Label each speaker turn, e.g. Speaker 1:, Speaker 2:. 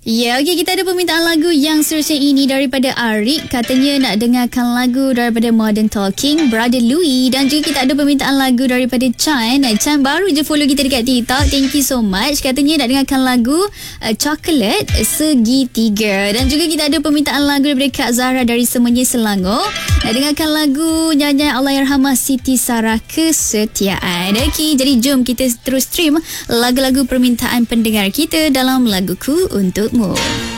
Speaker 1: Ya, okey, kita ada permintaan lagu yang seterusnya ini daripada Arik. Katanya nak dengarkan lagu daripada Modern Talking, Brother Louie. Dan juga kita ada permintaan lagu daripada Chan. Chan baru je follow kita dekat TikTok. Thank you so much. Katanya nak dengarkan lagu Chocolate Segitiga. Dan juga kita ada permintaan lagu daripada Kak Zahra dari Semenyi Selangor. Nak dengarkan lagu nyanyian Allahyarhamah Siti Sarah Kesetiaan. Okey, jadi jom kita terus stream lagu-lagu permintaan pendengar kita dalam Laguku Untukmu.